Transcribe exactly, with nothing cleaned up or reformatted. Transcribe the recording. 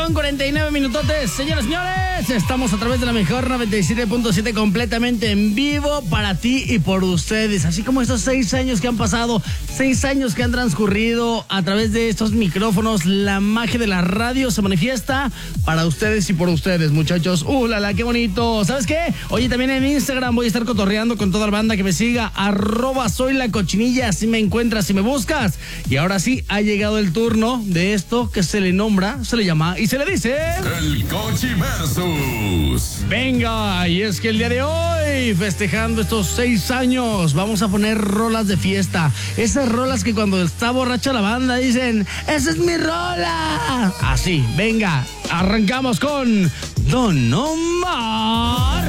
con cuarenta y nueve minutotes. Señoras y señores, estamos a través de la mejor noventa y siete punto siete completamente en vivo para ti y por ustedes. Así como estos seis años que han pasado, seis años que han transcurrido a través de estos micrófonos, la magia de la radio se manifiesta para ustedes y por ustedes, muchachos. ¡Uh, la, la, qué bonito! ¿Sabes qué? Oye, también en Instagram voy a estar cotorreando con toda la banda que me siga. Arroba soy la cochinilla, si me encuentras, si me buscas. Y ahora sí, ha llegado el turno de esto que se le nombra, se le llama y se le dice... El Cochi Versus. Venga, y es que el día de hoy, festejando estos seis años, vamos a poner rolas de fiesta. Esas rolas que cuando está borracha la banda dicen, ¡esa es mi rola! Así, venga, arrancamos con Don Omar.